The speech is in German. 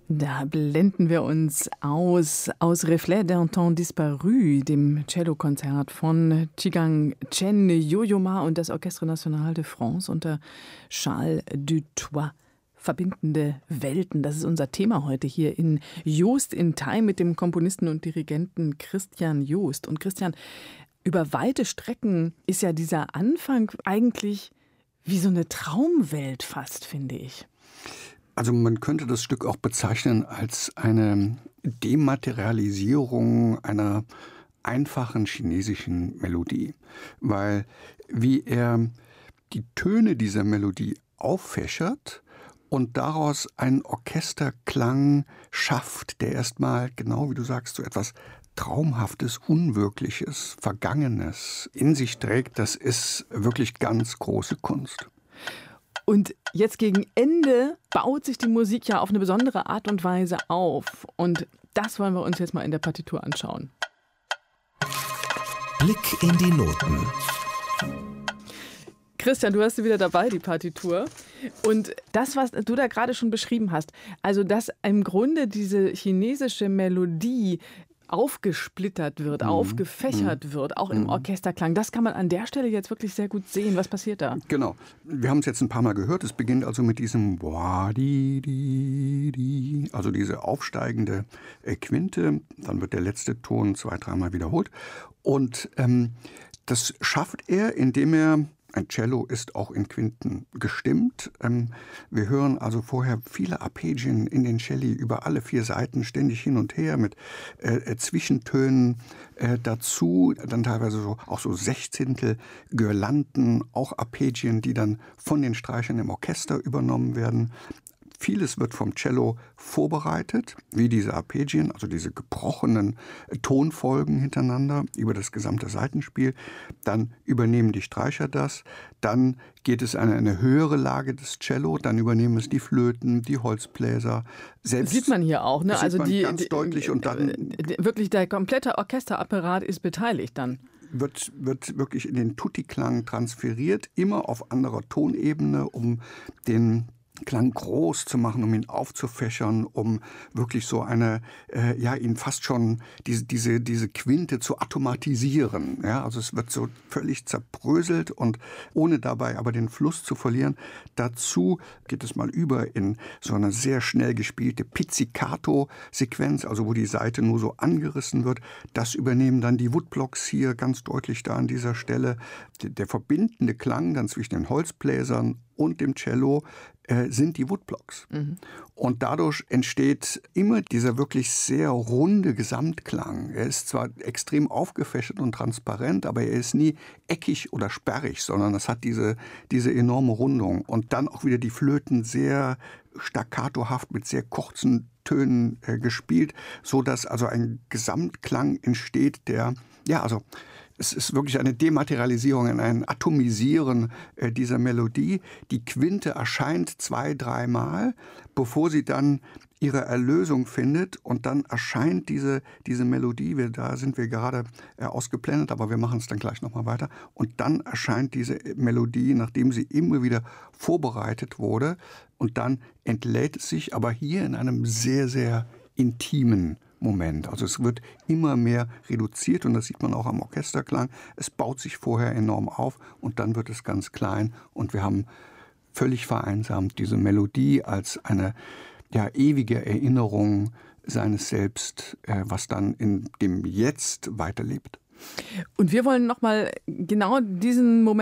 Da blenden wir uns aus Reflet d'un temps disparu, dem Cellokonzert von Chigang Chen Yo-Yo Ma und das Orchestre National de France unter Charles Dutoit. Verbindende Welten, das ist unser Thema heute hier in Joost in Time mit dem Komponisten und Dirigenten Christian Joost. Und Christian, über weite Strecken ist ja dieser Anfang eigentlich wie so eine Traumwelt fast, finde ich. Also man könnte das Stück auch bezeichnen als eine Dematerialisierung einer einfachen chinesischen Melodie, weil wie er die Töne dieser Melodie auffächert und daraus einen Orchesterklang schafft, der erstmal, genau wie du sagst, so etwas Traumhaftes, Unwirkliches, Vergangenes in sich trägt, das ist wirklich ganz große Kunst. Und jetzt gegen Ende baut sich die Musik ja auf eine besondere Art und Weise auf. Und das wollen wir uns jetzt mal in der Partitur anschauen. Blick in die Noten. Christian, du hast sie wieder dabei, die Partitur. Und das, was du da gerade schon beschrieben hast, also dass im Grunde diese chinesische Melodie aufgesplittert wird, aufgefächert wird, auch im Orchesterklang. Das kann man an der Stelle jetzt wirklich sehr gut sehen. Was passiert da? Genau. Wir haben es jetzt ein paar Mal gehört. Es beginnt also mit diesem Wa-di-di-di, also diese aufsteigende Quinte. Dann wird der letzte Ton 2-3 Mal wiederholt. Und das schafft er, indem er ein Cello ist auch in Quinten gestimmt. Wir hören also vorher viele Arpeggien in den Celli über alle 4 Seiten ständig hin und her mit Zwischentönen dazu, dann teilweise auch so Sechzehntel Girlanden, auch Arpeggien, die dann von den Streichern im Orchester übernommen werden. Vieles wird vom Cello vorbereitet, wie diese Arpeggien, also diese gebrochenen Tonfolgen hintereinander über das gesamte Saitenspiel. Dann übernehmen die Streicher das. Dann geht es an eine höhere Lage des Cello. Dann übernehmen es die Flöten, die Holzbläser. Selbst sieht man hier auch, ne? Das also sieht man ganz deutlich. Und dann wirklich der komplette Orchesterapparat ist beteiligt dann. Wird wirklich in den Tutti-Klang transferiert, immer auf anderer Tonebene, um den Klang groß zu machen, um ihn aufzufächern, um wirklich so eine, ihn fast schon diese Quinte zu automatisieren. Ja, also es wird so völlig zerbröselt und ohne dabei aber den Fluss zu verlieren. Dazu geht es mal über in so eine sehr schnell gespielte Pizzicato-Sequenz, also wo die Saite nur so angerissen wird. Das übernehmen dann die Woodblocks hier ganz deutlich da an dieser Stelle. Der verbindende Klang dann zwischen den Holzbläsern und dem Cello sind die Woodblocks. Und dadurch entsteht immer dieser wirklich sehr runde Gesamtklang. Er ist zwar extrem aufgefächert und transparent, aber er ist nie eckig oder sperrig, sondern es hat diese enorme Rundung. Und dann auch wieder die Flöten sehr staccatohaft mit sehr kurzen Tönen gespielt, sodass also ein Gesamtklang entsteht, der, es ist wirklich eine Dematerialisierung, ein Atomisieren dieser Melodie. Die Quinte erscheint 2-3 Mal, bevor sie dann ihre Erlösung findet. Und dann erscheint diese Melodie, da sind wir gerade ausgeblendet, aber wir machen es dann gleich nochmal weiter. Und dann erscheint diese Melodie, nachdem sie immer wieder vorbereitet wurde. Und dann entlädt es sich, aber hier in einem sehr, sehr intimen Moment. Also es wird immer mehr reduziert und das sieht man auch am Orchesterklang. Es baut sich vorher enorm auf und dann wird es ganz klein und wir haben völlig vereinsamt diese Melodie als eine ewige Erinnerung seines Selbst, was dann in dem Jetzt weiterlebt. Und wir wollen nochmal genau diesen Moment